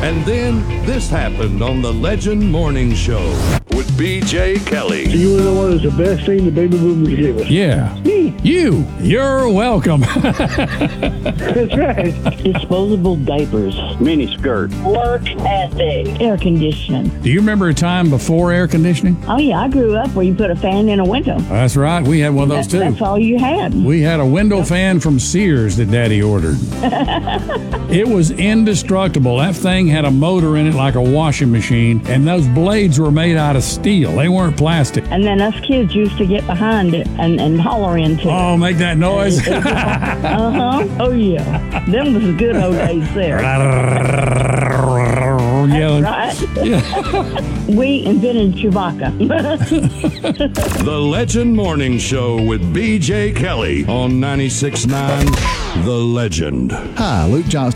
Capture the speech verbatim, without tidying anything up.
And then this happened on the Legend Morning Show with B J Kelly. You want to know what is the best thing the baby boomers gave us? Yeah. Me. You. You're welcome. That's right. Disposable diapers. Mini skirt. Work ethic. Air conditioning. Do you remember a time before air conditioning? Oh, yeah, I grew up where you put a fan in a window. That's right. We had one of those That- too. That's all you had. We had a window fan from Sears that Daddy ordered. It was indestructible. That thing had a motor in it like a washing machine, and those blades were made out of steel. They weren't plastic. And then us kids used to get behind it and, and holler into it. Oh, make that noise. Uh-huh. Oh, yeah. Them was the good old days there. Yelling. Right? Yeah. We invented Chewbacca. The Legend Morning Show with B J Kelly on ninety-six point nine The Legend. Hi, Luke Johnston.